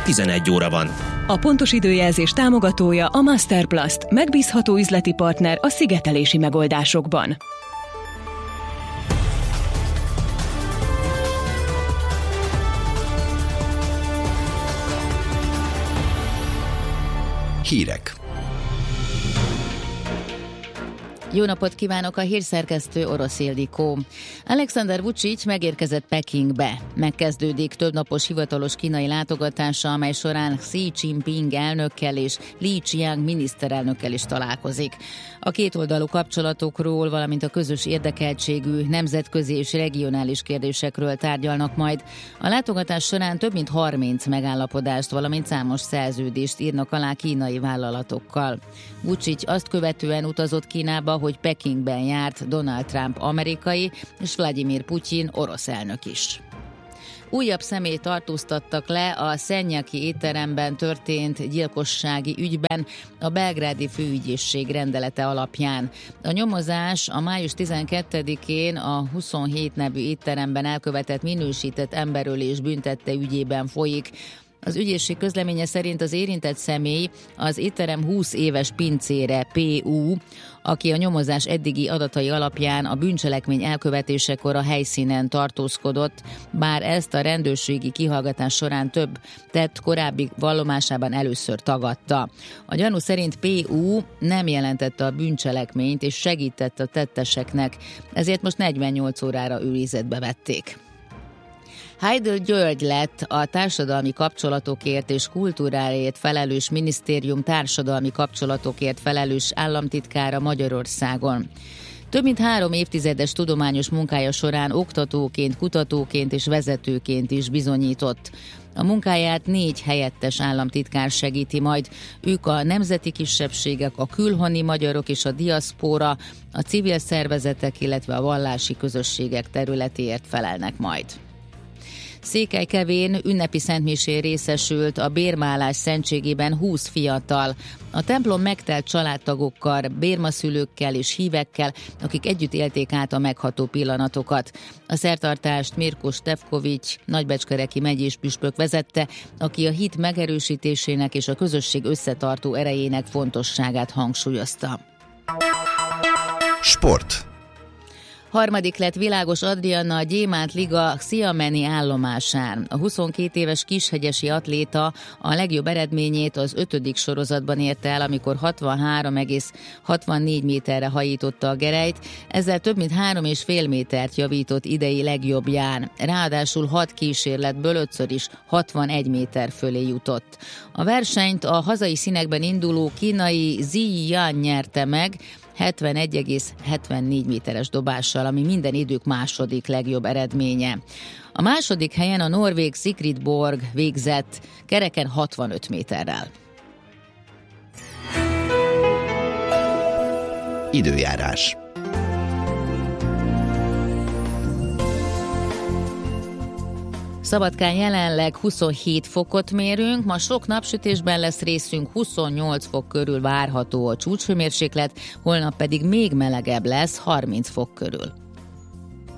11 óra van. A pontos időjelzés támogatója a Masterplast, megbízható üzleti partner a szigetelési megoldásokban. Hírek. Jó napot kívánok, a hírszerkesztő Orosz Ildikó. Alexander Vučić megérkezett Pekingbe. Megkezdődik többnapos hivatalos kínai látogatása, amely során Xi Jinping elnökkel és Li Qiang miniszterelnökkel is találkozik. A kétoldalú kapcsolatokról, valamint a közös érdekeltségű nemzetközi és regionális kérdésekről tárgyalnak majd. A látogatás során több mint 30 megállapodást, valamint számos szerződést írnak alá kínai vállalatokkal. Vučić azt követően utazott Kínába, hogy Pekingben járt Donald Trump amerikai és Vladimir Putyin orosz elnök is. Újabb személyt tartóztattak le a Szennyaki étteremben történt gyilkossági ügyben a belgrádi főügyészség rendelete alapján. A nyomozás a május 12-én a 27 nevű étteremben elkövetett minősített emberölés büntette ügyében folyik. Az ügyészség közleménye szerint az érintett személy az étterem 20 éves pincére, P.U., aki a nyomozás eddigi adatai alapján a bűncselekmény elkövetésekor a helyszínen tartózkodott, bár ezt a rendőrségi kihallgatás során több tett korábbi vallomásában először tagadta. A gyanú szerint P.U. nem jelentette a bűncselekményt és segített a tetteseknek, ezért most 48 órára őrizetbe vették. Heidel György lett a társadalmi kapcsolatokért és kultúráért felelős minisztérium társadalmi kapcsolatokért felelős államtitkára Magyarországon. Több mint 3 évtizedes tudományos munkája során oktatóként, kutatóként és vezetőként is bizonyított. A munkáját 4 helyettes államtitkár segíti majd. Ők a nemzeti kisebbségek, a külhoni magyarok és a diaszpóra, a civil szervezetek, illetve a vallási közösségek területéért felelnek majd. Székelykevén ünnepi szentmisén részesült a bérmálás szentségében 20 fiatal. A templom megtelt családtagokkal, bérmaszülőkkel és hívekkel, akik együtt élték át a megható pillanatokat. A szertartást Mirko Stefkovics nagybecskereki megyés püspök vezette, aki a hit megerősítésének és a közösség összetartó erejének fontosságát hangsúlyozta. Sport. Harmadik lett Világos Adrianna a Gyémánt Liga Xiameni állomásán. A 22 éves kishegyesi atléta a legjobb eredményét az 5. sorozatban érte el, amikor 63,64 méterre hajította a gerelyt, ezzel több mint 3,5 métert javított idei legjobbján. Ráadásul 6 kísérletből 5-ször is 61 méter fölé jutott. A versenyt a hazai színekben induló kínai Zi Yan nyerte meg, 71,74 méteres dobással, ami minden idők második legjobb eredménye. A második helyen a norvég Sigrid Borg végzett kereken 65 méterrel. Időjárás. Szabadkán jelenleg 27 fokot mérünk, ma sok napsütésben lesz részünk, 28 fok körül várható a csúcshőmérséklet, holnap pedig még melegebb lesz, 30 fok körül.